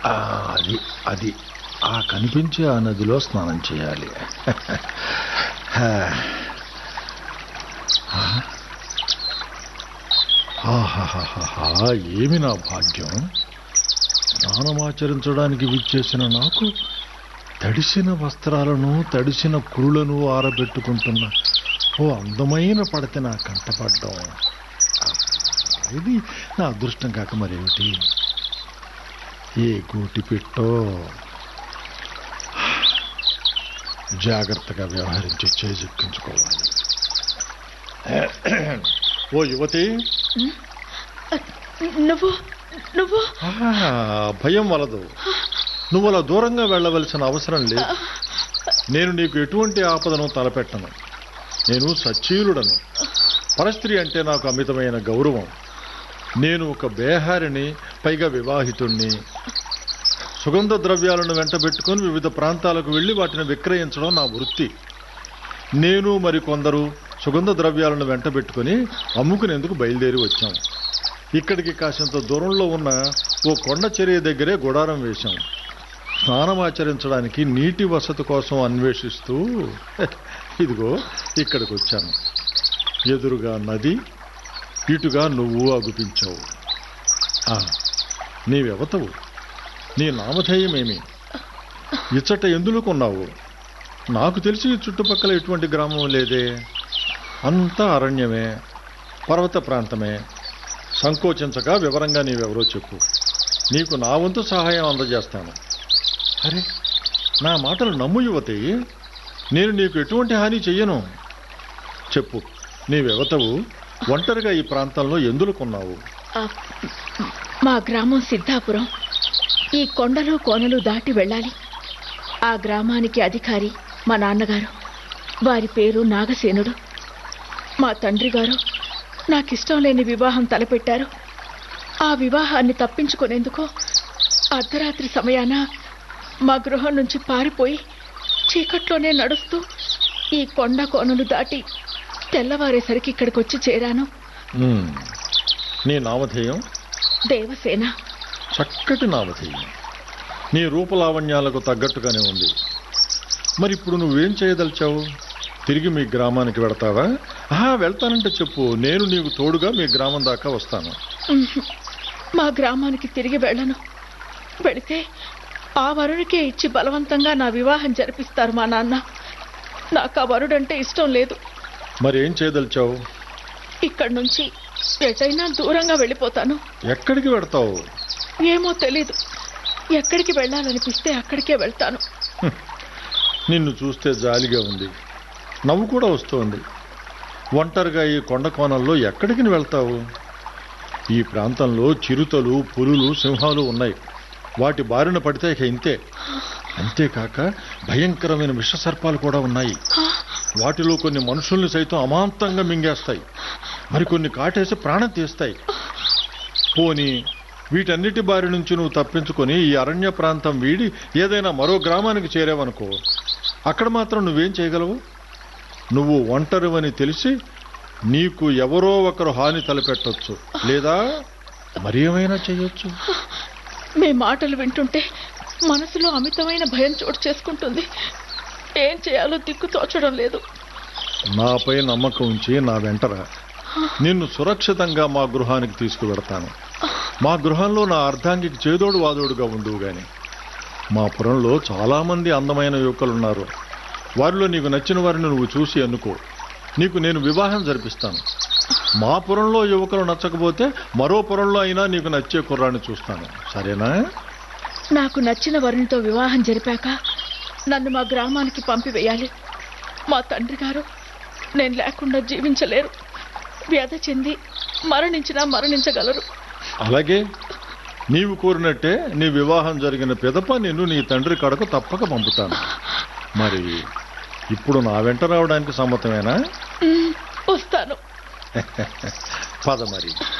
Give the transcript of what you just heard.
అది అది ఆ కనిపించే ఆ నదిలో స్నానం చేయాలి. ఆహాహాహా, ఏమి నా భాగ్యం! స్నానమాచరించడానికి విచ్చేసిన నాకు తడిసిన వస్త్రాలను తడిసిన కురులను ఆరబెట్టుకుంటున్న ఓ అందమైన పడత నా కంటపడ్డం. ఇది నా అదృష్టం కాక మరేమిటి? ఏ గూటి పెట్టో జాగ్రత్తగా వ్యవహరించి చేజిక్కించుకోవాలి. ఓ యువతి, నువ్వు నువ్వు భయం వలదు. నువ్వు అలా దూరంగా వెళ్ళవలసిన అవసరం లేదు. నేను నీకు ఎటువంటి ఆపదను తలపెట్టను. నేను సచ్చీలుడను. పరస్త్రీ అంటే నాకు అమితమైన గౌరవం. నేను ఒక బేహారిని, పైగా వివాహితుణ్ణి. సుగంధ ద్రవ్యాలను వెంటబెట్టుకుని వివిధ ప్రాంతాలకు వెళ్లి వాటిని విక్రయించడం నా వృత్తి. నేను మరికొందరు సుగంధ ద్రవ్యాలను వెంటబెట్టుకుని అమ్ముకునేందుకు బయలుదేరి వచ్చాం. ఇక్కడికి కాసింత దూరంలో ఉన్న ఓ కొండ చర్య దగ్గరే గుడారం వేశాం. స్నానమాచరించడానికి నీటి వసతి కోసం అన్వేషిస్తూ ఇదిగో ఇక్కడికి వచ్చాను. ఎదురుగా నది, ఇటుగా నువ్వు అగుపించావు. నీవెవతవు? నీ నామధేయమేమి? ఇచ్చట ఎందుకున్నావు? నాకు తెలిసి చుట్టుపక్కల ఎటువంటి గ్రామం లేదే. అంతా అరణ్యమే, పర్వత ప్రాంతమే. సంకోచించక వివరంగా నీవెవరో చెప్పు. నీకు నా వంతు సహాయం అందజేస్తాను. అరే, నా మాటలు నమ్ము యువతి. నేను నీకు ఎటువంటి హాని చెయ్యను. చెప్పు, నీవెవతవు? ఒంటరిగా ఈ ప్రాంతంలో ఎందుకున్నావు? మా గ్రామం సిద్ధాపురం. ఈ కొండలు కోనలు దాటి వెళ్ళాలి. ఆ గ్రామానికి అధికారి మా నాన్నగారు. వారి పేరు నాగసేనుడు. మా తండ్రి గారు నాకిష్టం లేని వివాహం తలపెట్టారు. ఆ వివాహాన్ని తప్పించుకునేందుకు అర్ధరాత్రి సమయాన మా గృహం నుంచి పారిపోయి చీకట్లోనే నడుస్తూ ఈ కొండ కోనలు దాటి తెల్లవారేసరికి ఇక్కడికి వచ్చి చేరాను. నీ నామధేయం? దేవసేన. చక్కటి నామధేయం. నీ రూపలావణ్యాలకు తగ్గట్టుగానే ఉంది. మరి ఇప్పుడు నువ్వేం చేయదలిచావు? తిరిగి మీ గ్రామానికి వెళతావా? వెళ్తానంటే చెప్పు, నేను నీకు తోడుగా మీ గ్రామం దాకా వస్తాను. మా గ్రామానికి తిరిగి వెళ్ళను. వెళితే ఆ వరుడికే ఇచ్చి బలవంతంగా నా వివాహం జరిపిస్తారు మా నాన్న. నాకు ఆ వరుడంటే ఇష్టం లేదు. మరేం చేయదలిచావు? ఇక్కడి నుంచి ఎటైనా దూరంగా వెళ్ళిపోతాను. ఎక్కడికి వెళతావు? ఏమో తెలీదు. ఎక్కడికి వెళ్ళాలనిపిస్తే అక్కడికే వెళ్తాను. నిన్ను చూస్తే జాలిగా ఉంది, నవ్వు కూడా వస్తోంది. ఒంటరిగా ఈ కొండ కోణంలో ఎక్కడికి వెళ్తావు? ఈ ప్రాంతంలో చిరుతలు, పులులు, సింహాలు ఉన్నాయి. వాటి బారిన పడితే ఇక ఇంతే. అంతేకాక భయంకరమైన విషసర్పాలు కూడా ఉన్నాయి. వాటిలో కొన్ని మనుషుల్ని సైతం అమాంతంగా మింగేస్తాయి. మరికొన్ని కాటేసి ప్రాణం తీస్తాయి. పోనీ వీటన్నిటి బారి నుంచి నువ్వు తప్పించుకొని ఈ అరణ్య ప్రాంతం వీడి ఏదైనా మరో గ్రామానికి చేరావనుకో, అక్కడ మాత్రం నువ్వేం చేయగలవు? నువ్వు ఒంటరివని తెలిసి నీకు ఎవరో ఒకరు హాని తలపెట్టొచ్చు, లేదా మరేమైనా చేయొచ్చు. మీ మాటలు వింటుంటే మనసులో అమితమైన భయం చోటు చేసుకుంటుంది. ఏం చేయాలో దిక్కు తోచడం లేదు. నాపై నమ్మకం ఉంచి నా వెంటరా. నిన్ను సురక్షితంగా మా గృహానికి తీసుకువెడతాను. మా గృహంలో నా అర్ధాంగికి చేదోడు వాదోడుగా ఉండువు గాని. మా పురంలో చాలా మంది అందమైన యువకులున్నారు. వారిలో నీకు నచ్చిన వారిని నువ్వు చూసి ఎన్నుకో. నీకు నేను వివాహం జరిపిస్తాను. మా పురంలో యువకులు నచ్చకపోతే మరో పురంలో అయినా నీకు నచ్చే కుర్రాన్ని చూస్తాను. సరేనా? నాకు నచ్చిన వరునితో వివాహం జరిపాక నన్ను మా గ్రామానికి పంపివేయాలి. మా తండ్రి గారు నేను లేకుండా జీవించలేరు. వ్యధ చెంది మరణించినా మరణించగలరు. అలాగే నీవు కోరినట్టే నీ వివాహం జరిగిన పిదప నిన్ను నీ తండ్రి కడకు తప్పక పంపుతాను. మరి ఇప్పుడు నా వెంట రావడానికి సమ్మతమేనా? వస్తాను. పద మరి.